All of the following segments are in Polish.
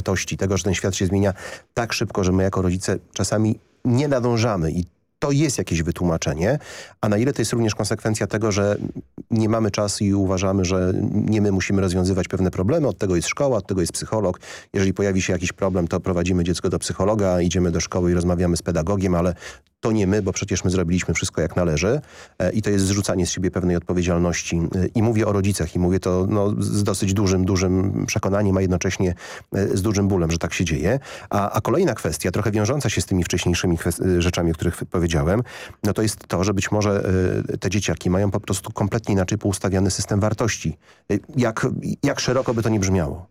wartości, tego, że ten świat się zmienia tak szybko, że my jako rodzice czasami nie nadążamy i to jest jakieś wytłumaczenie, a na ile to jest również konsekwencja tego, że nie mamy czasu i uważamy, że nie my musimy rozwiązywać pewne problemy, od tego jest szkoła, od tego jest psycholog. Jeżeli pojawi się jakiś problem, to prowadzimy dziecko do psychologa, idziemy do szkoły i rozmawiamy z pedagogiem, ale to nie my, bo przecież my zrobiliśmy wszystko jak należy i to jest zrzucanie z siebie pewnej odpowiedzialności. I mówię o rodzicach i mówię to z dosyć dużym przekonaniem, a jednocześnie z dużym bólem, że tak się dzieje. A kolejna kwestia, trochę wiążąca się z tymi wcześniejszymi rzeczami, o których powiedziałem, no to jest to, że być może te dzieciaki mają po prostu kompletnie inaczej poustawiany system wartości. Jak szeroko by to nie brzmiało.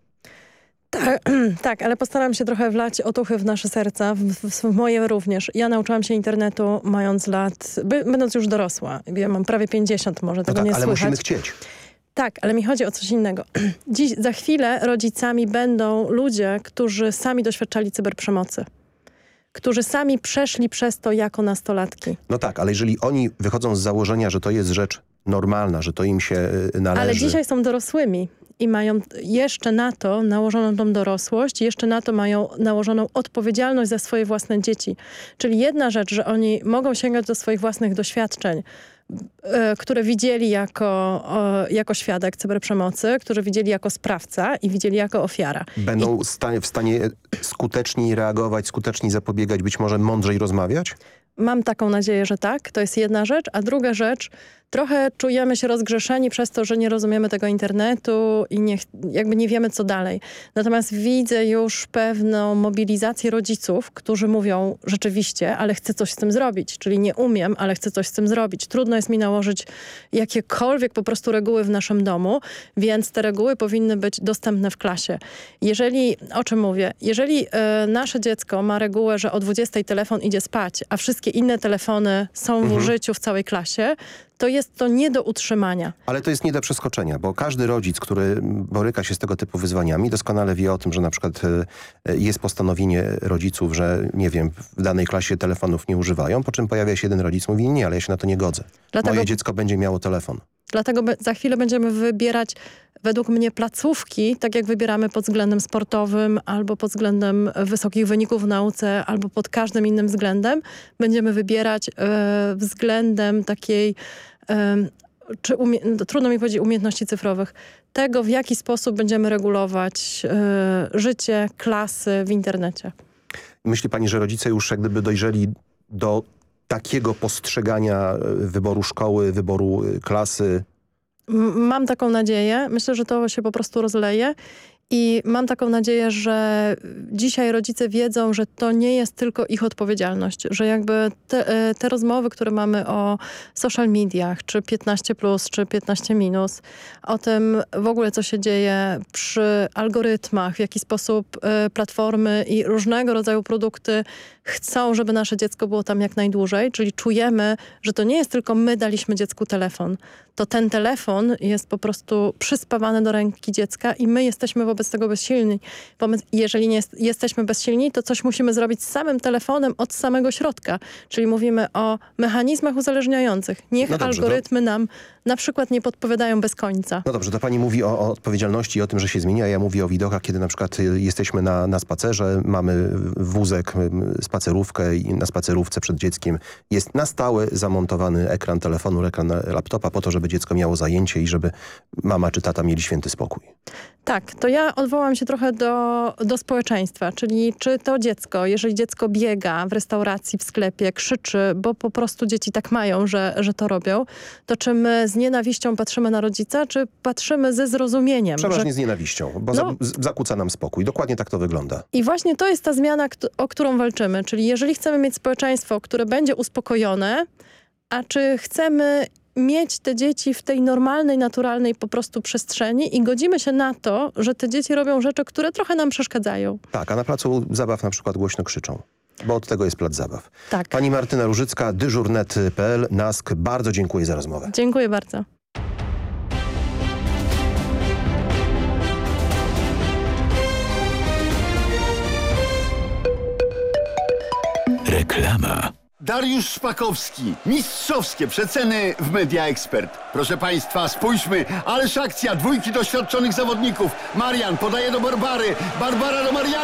Tak, ale postaram się trochę wlać otuchy w nasze serca, w moje również. Ja nauczyłam się internetu mając będąc już dorosła. Ja mam prawie 50, może tego nie ale słychać. musimy chcieć. Tak, ale mi chodzi o coś innego. Za chwilę rodzicami będą ludzie, którzy sami doświadczali cyberprzemocy. Którzy sami przeszli przez to jako nastolatki. No tak, ale jeżeli oni wychodzą z założenia, że to jest rzecz normalna, że to im się należy. Ale dzisiaj są dorosłymi i mają jeszcze na to nałożoną tą dorosłość, jeszcze na to mają nałożoną odpowiedzialność za swoje własne dzieci. Czyli jedna rzecz, że oni mogą sięgać do swoich własnych doświadczeń, które widzieli jako świadek cyberprzemocy, które widzieli jako sprawca i widzieli jako ofiara. Będą w stanie skuteczniej reagować, skuteczniej zapobiegać, być może mądrzej rozmawiać? Mam taką nadzieję, że tak. To jest jedna rzecz. A druga rzecz, trochę czujemy się rozgrzeszeni przez to, że nie rozumiemy tego internetu i jakby nie wiemy, co dalej. Natomiast widzę już pewną mobilizację rodziców, którzy mówią rzeczywiście, ale chcę coś z tym zrobić. Czyli nie umiem, ale chcę coś z tym zrobić. Trudno jest mi nałożyć jakiekolwiek po prostu reguły w naszym domu, więc te reguły powinny być dostępne w klasie. O czym mówię? Jeżeli nasze dziecko ma regułę, że o 20 telefon idzie spać, a wszystkie inne telefony są w użyciu w całej klasie, to jest to nie do utrzymania. Ale to jest nie do przeskoczenia, bo każdy rodzic, który boryka się z tego typu wyzwaniami, doskonale wie o tym, że na przykład jest postanowienie rodziców, że nie wiem, w danej klasie telefonów nie używają, po czym pojawia się jeden rodzic i mówi, nie, ale ja się na to nie godzę. Moje dziecko będzie miało telefon. Dlatego za chwilę będziemy wybierać według mnie placówki, tak jak wybieramy pod względem sportowym albo pod względem wysokich wyników w nauce albo pod każdym innym względem. Będziemy wybierać względem takiej, trudno mi powiedzieć, umiejętności cyfrowych. Tego, w jaki sposób będziemy regulować życie, klasy w internecie. Myśli pani, że rodzice już jak gdyby dojrzeli do takiego postrzegania wyboru szkoły, wyboru klasy? Mam taką nadzieję. Myślę, że to się po prostu rozleje. I mam taką nadzieję, że dzisiaj rodzice wiedzą, że to nie jest tylko ich odpowiedzialność, że jakby te rozmowy, które mamy o social mediach, czy 15+, czy 15-, o tym w ogóle, co się dzieje przy algorytmach, w jaki sposób platformy i różnego rodzaju produkty chcą, żeby nasze dziecko było tam jak najdłużej, czyli czujemy, że to nie jest tylko my daliśmy dziecku telefon, to ten telefon jest po prostu przyspawany do ręki dziecka i my jesteśmy wobec tego bezsilni. Jeżeli nie jesteśmy bezsilni, to coś musimy zrobić z samym telefonem od samego środka. Czyli mówimy o mechanizmach uzależniających. Niech algorytmy nam na przykład nie podpowiadają bez końca. No dobrze, to pani mówi o odpowiedzialności i o tym, że się zmienia. Ja mówię o widokach, kiedy na przykład jesteśmy na spacerze, mamy wózek, spacerówkę i na spacerówce przed dzieckiem jest na stałe zamontowany ekran telefonu, ekran laptopa po to, żeby dziecko miało zajęcie i żeby mama czy tata mieli święty spokój. Tak, to ja odwołam się trochę do społeczeństwa, czyli czy to dziecko, jeżeli dziecko biega w restauracji, w sklepie, krzyczy, bo po prostu dzieci tak mają, że to robią, to czy my z nienawiścią patrzymy na rodzica, czy patrzymy ze zrozumieniem? Przeważnie z nienawiścią, bo zakłóca nam spokój. Dokładnie tak to wygląda. I właśnie to jest ta zmiana, o którą walczymy, czyli jeżeli chcemy mieć społeczeństwo, które będzie uspokojone, a czy chcemy mieć te dzieci w tej normalnej, naturalnej po prostu przestrzeni i godzimy się na to, że te dzieci robią rzeczy, które trochę nam przeszkadzają. Tak, a na placu zabaw na przykład głośno krzyczą, bo od tego jest plac zabaw. Tak. Pani Martyna Różycka, dyżurnet.pl, NASK, bardzo dziękuję za rozmowę. Dziękuję bardzo. Reklama. Dariusz Szpakowski. Mistrzowskie przeceny w Media Expert. Proszę Państwa, spójrzmy, ależ akcja, dwójki doświadczonych zawodników. Marian podaje do Barbary, Barbara do Mariana.